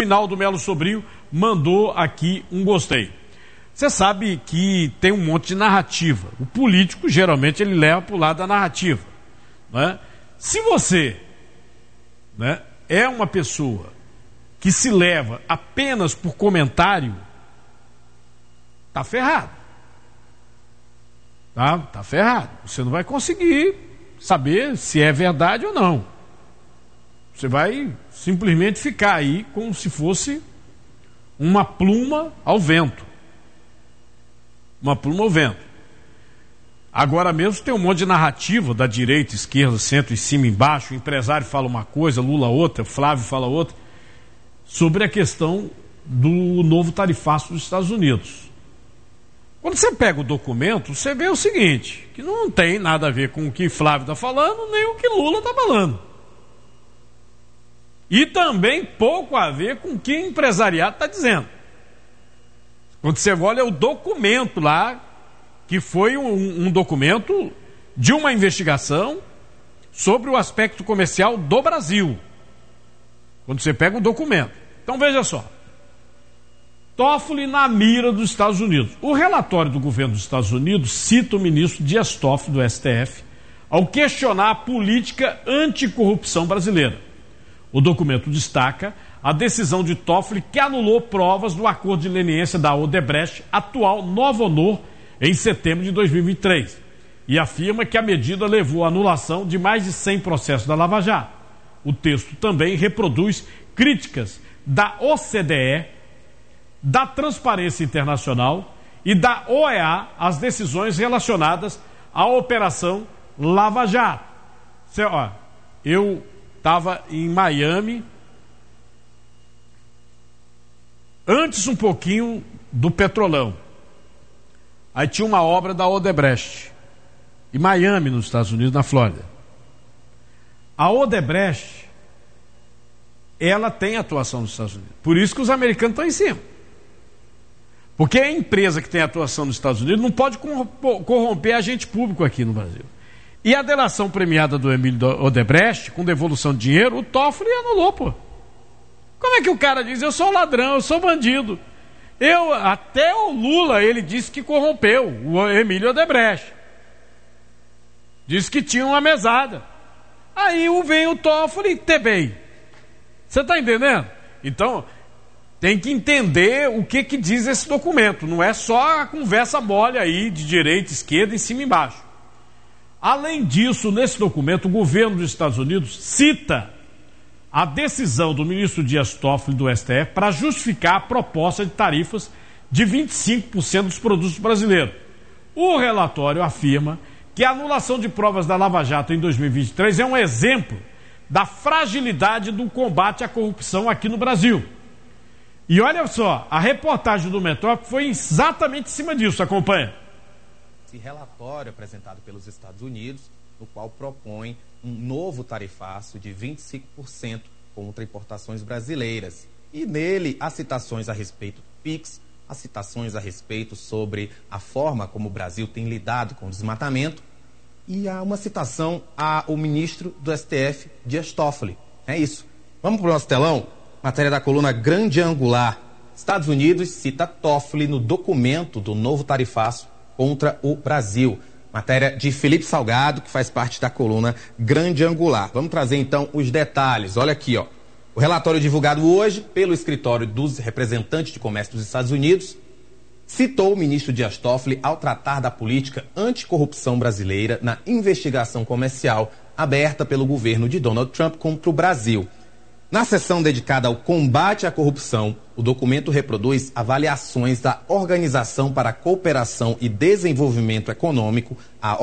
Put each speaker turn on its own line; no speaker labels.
Rinaldo Melo Sobrinho mandou aqui um gostei. Você sabe que tem um monte de narrativa. O político, geralmente, ele leva para o lado da narrativa. Né? Se você, né, é uma pessoa que se leva apenas por comentário, tá ferrado. Tá ferrado. Você não vai conseguir saber se é verdade ou não. Você vai simplesmente ficar aí como se fosse uma pluma ao vento. Uma pluma ao vento. Agora mesmo tem um monte de narrativa da direita, esquerda, centro, em cima, embaixo. O empresário fala uma coisa, Lula outra, Flávio fala outra, sobre a questão do novo tarifaço dos Estados Unidos. Quando você pega o documento, você vê o seguinte, que não tem nada a ver com o que Flávio está falando, nem o que Lula está falando. E também pouco a ver com o que o empresariado está dizendo. Quando você olha o documento lá, que foi um documento de uma investigação sobre o aspecto comercial do Brasil. Quando você pega o documento. Então veja só. Toffoli na mira dos Estados Unidos. O relatório do governo dos Estados Unidos cita o ministro Dias Toffoli do STF ao questionar a política anticorrupção brasileira. O documento destaca a decisão de Toffoli que anulou provas do acordo de leniência da Odebrecht, atual Novo Honor, em setembro de 2023, e afirma que a medida levou à anulação de mais de 100 processos da Lava Jato. O texto também reproduz críticas da OCDE, da Transparência Internacional e da OEA às decisões relacionadas à Operação Lava Jato. Eu estava em Miami antes um pouquinho do Petrolão. Aí tinha uma obra da Odebrecht em Miami, nos Estados Unidos, na Flórida. A Odebrecht, ela tem atuação nos Estados Unidos. Por isso que os americanos estão em cima. Porque a empresa que tem atuação nos Estados Unidos não pode corromper agente público aqui no Brasil. E a delação premiada do Emílio Odebrecht, com devolução de dinheiro, o Toffoli anulou, pô. Como é que o cara diz, eu sou ladrão, eu sou bandido? Até o Lula, ele disse que corrompeu o Emílio Odebrecht. Disse que tinha uma mesada. Aí vem o Toffoli e tebei. Você está entendendo? Então, tem que entender o que diz esse documento. Não é só a conversa mole aí de direita, esquerda, em cima e embaixo. Além disso, nesse documento, o governo dos Estados Unidos cita a decisão do ministro Dias Toffoli do STF para justificar a proposta de tarifas de 25% dos produtos brasileiros. O relatório afirma que a anulação de provas da Lava Jato em 2023 é um exemplo da fragilidade do combate à corrupção aqui no Brasil. E olha só, a reportagem do Metrópole foi exatamente em cima disso, acompanha.
Esse relatório apresentado pelos Estados Unidos, no qual propõe um novo tarifaço de 25% contra importações brasileiras. E nele há citações a respeito do PIX, há citações a respeito sobre a forma como o Brasil tem lidado com o desmatamento, e há uma citação ao ministro do STF, Dias Toffoli. É isso. Vamos para o nosso telão? Matéria da coluna Grande Angular. Estados Unidos cita Toffoli no documento do novo tarifaço contra o Brasil. Matéria de Felipe Salgado, que faz parte da coluna Grande Angular. Vamos trazer então os detalhes. Olha aqui, ó. O relatório divulgado hoje pelo Escritório dos Representantes de Comércio dos Estados Unidos citou o ministro Dias Toffoli ao tratar da política anticorrupção brasileira na investigação comercial aberta pelo governo de Donald Trump contra o Brasil. Na seção dedicada ao combate à corrupção, o documento reproduz avaliações da Organização para a Cooperação e Desenvolvimento Econômico, a